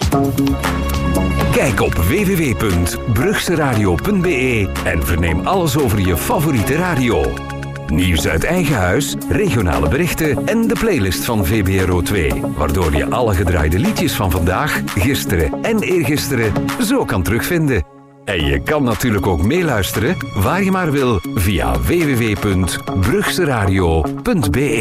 Kijk op www.brugseradio.be en verneem alles over je favoriete radio. Nieuws uit eigen huis, regionale berichten en de playlist van VBRO 2. Waardoor je alle gedraaide liedjes van vandaag, gisteren en eergisteren zo kan terugvinden. En je kan natuurlijk ook meeluisteren waar je maar wil via www.brugseradio.be.